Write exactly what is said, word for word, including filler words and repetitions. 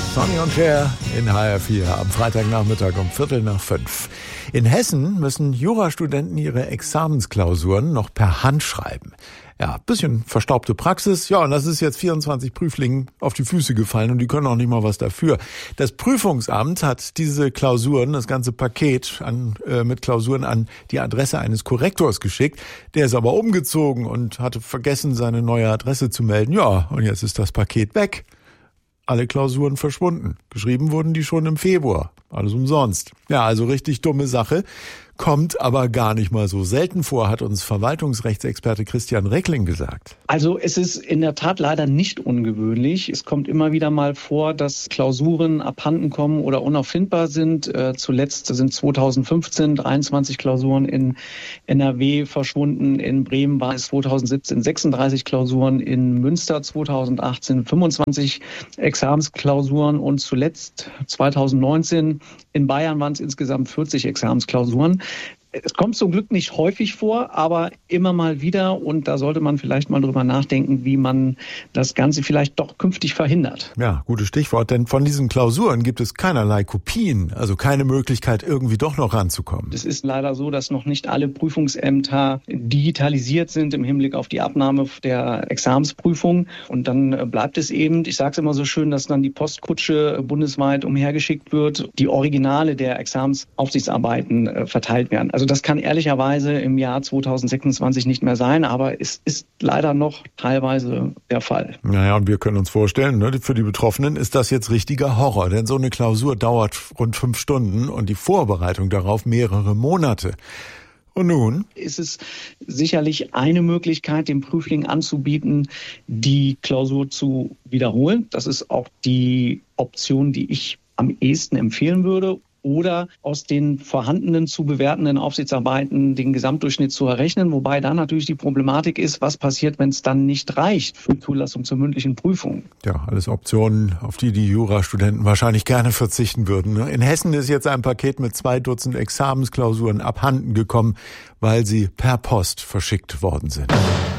Sonny und Cher in H R vier am Freitagnachmittag um Viertel nach fünf. In Hessen müssen Jurastudenten ihre Examensklausuren noch per Hand schreiben. Ja, bisschen verstaubte Praxis. Ja, und das ist jetzt vierundzwanzig Prüflingen auf die Füße gefallen und die können auch nicht mal was dafür. Das Prüfungsamt hat diese Klausuren, das ganze Paket an, äh, mit Klausuren an die Adresse eines Korrektors geschickt. Der ist aber umgezogen und hatte vergessen, seine neue Adresse zu melden. Ja, und jetzt ist das Paket weg. Alle Klausuren verschwunden. Geschrieben wurden die schon im Februar. Alles umsonst. Ja, also richtig dumme Sache. Kommt aber gar nicht mal so selten vor, hat uns Verwaltungsrechtsexperte Christian Reckling gesagt. Also es ist in der Tat leider nicht ungewöhnlich. Es kommt immer wieder mal vor, dass Klausuren abhanden kommen oder unauffindbar sind. Äh, zuletzt sind zweitausendfünfzehn dreiundzwanzig Klausuren in N R W verschwunden. In Bremen waren es zweitausendsiebzehn sechsunddreißig Klausuren. In Münster zweitausendachtzehn fünfundzwanzig Examensklausuren. Und zuletzt zweitausendneunzehn in Bayern waren es insgesamt vierzig Examensklausuren. Es kommt zum Glück nicht häufig vor, aber immer mal wieder. Und da sollte man vielleicht mal drüber nachdenken, wie man das Ganze vielleicht doch künftig verhindert. Ja, gutes Stichwort, denn von diesen Klausuren gibt es keinerlei Kopien, also keine Möglichkeit, irgendwie doch noch ranzukommen. Es ist leider so, dass noch nicht alle Prüfungsämter digitalisiert sind im Hinblick auf die Abnahme der Examensprüfung. Und dann bleibt es eben, ich sage es immer so schön, dass dann die Postkutsche bundesweit umhergeschickt wird, die Originale der Examensaufsichtsarbeiten verteilt werden. Also das kann ehrlicherweise im Jahr zweitausendsechsundzwanzig nicht mehr sein, aber es ist leider noch teilweise der Fall. Naja, und wir können uns vorstellen, ne, für die Betroffenen ist das jetzt richtiger Horror, denn so eine Klausur dauert rund fünf Stunden und die Vorbereitung darauf mehrere Monate. Und nun? Ist es sicherlich eine Möglichkeit, dem Prüfling anzubieten, die Klausur zu wiederholen. Das ist auch die Option, die ich am ehesten empfehlen würde. Oder aus den vorhandenen zu bewertenden Aufsichtsarbeiten den Gesamtdurchschnitt zu errechnen. Wobei dann natürlich die Problematik ist, was passiert, wenn es dann nicht reicht für die Zulassung zur mündlichen Prüfung. Ja, alles Optionen, auf die die Jurastudenten wahrscheinlich gerne verzichten würden. In Hessen ist jetzt ein Paket mit zwei Dutzend Examensklausuren abhanden gekommen, weil sie per Post verschickt worden sind.